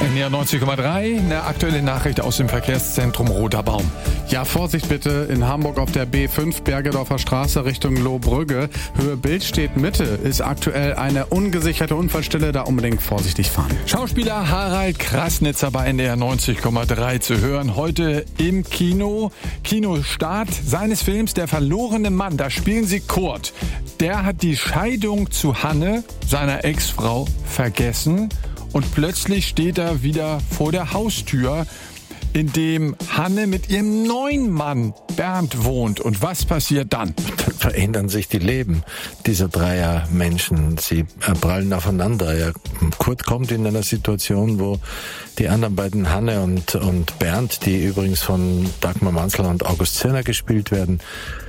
NDR 90,3, eine aktuelle Nachricht aus dem Verkehrszentrum Roter Baum. Ja, Vorsicht bitte in Hamburg auf der B5 Bergedorfer Straße Richtung Lohbrügge. Höhe Bildstedt Mitte ist aktuell eine ungesicherte Unfallstelle, da unbedingt vorsichtig fahren. Schauspieler Harald Krasnitzer bei NDR 90,3 zu hören. Heute im Kinostart seines Films Der verlorene Mann. Da spielen sie Kurt. Der hat die Scheidung zu Hanne, seiner Ex-Frau, vergessen. Und plötzlich steht er wieder vor der Haustür, in dem Hanne mit ihrem neuen Mann Bernd wohnt. Und was passiert dann? Dann verändern sich die Leben dieser dreier Menschen. Sie prallen aufeinander. Ja, Kurt kommt in einer Situation, wo die anderen beiden, Hanne und Bernd, die übrigens von Dagmar Manzl und August Zirner gespielt werden,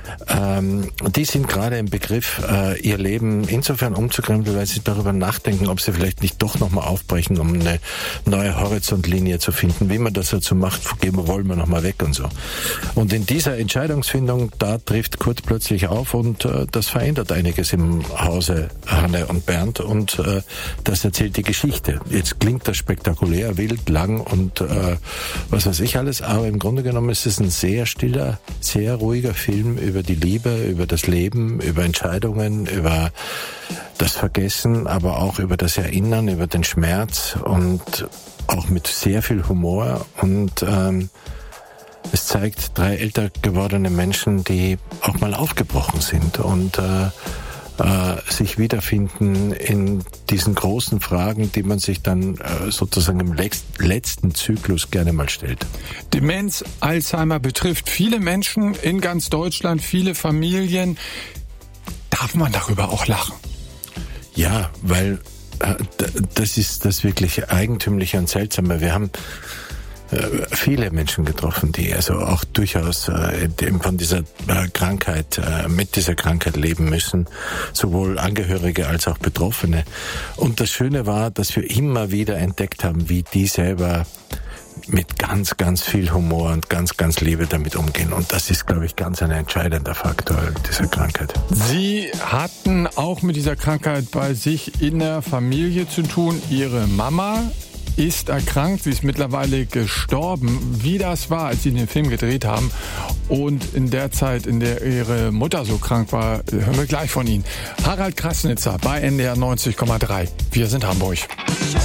die sind gerade im Begriff, ihr Leben insofern umzukrempeln, weil sie darüber nachdenken, ob sie vielleicht nicht doch nochmal aufbrechen, um eine neue Horizontlinie zu finden. Wie man das dazu macht, wollen wir nochmal weg und so. Und in dieser Entscheidungsfindung, da trifft Kurt plötzlich auf und das verändert einiges im Hause Hanne und Bernd und das erzählt die Geschichte. Jetzt klingt das spektakulär, wild, lang und was weiß ich alles, aber im Grunde genommen ist es ein sehr stiller, sehr ruhiger Film über die Liebe, über das Leben, über Entscheidungen, über das Vergessen, aber auch über das Erinnern, über den Schmerz und auch mit sehr viel Humor. Und es zeigt drei älter gewordene Menschen, die auch mal aufgebrochen sind und sich wiederfinden in diesen großen Fragen, die man sich dann sozusagen im letzten Zyklus gerne mal stellt. Demenz, Alzheimer betrifft viele Menschen in ganz Deutschland, viele Familien. Darf man darüber auch lachen? Ja, weil das ist das wirklich Eigentümliche und Seltsame. Wir haben viele Menschen getroffen, die also auch durchaus von dieser Krankheit, mit dieser Krankheit leben müssen, sowohl Angehörige als auch Betroffene. Und das Schöne war, dass wir immer wieder entdeckt haben, wie die selber mit ganz, ganz viel Humor und ganz, ganz Liebe damit umgehen. Und das ist, glaube ich, ganz ein entscheidender Faktor dieser Krankheit. Sie hatten auch mit dieser Krankheit bei sich in der Familie zu tun. Ihre Mama ist erkrankt, sie ist mittlerweile gestorben. Wie das war, als Sie den Film gedreht haben und in der Zeit, in der Ihre Mutter so krank war, hören wir gleich von Ihnen. Harald Krasnitzer bei NDR 90,3. Wir sind Hamburg.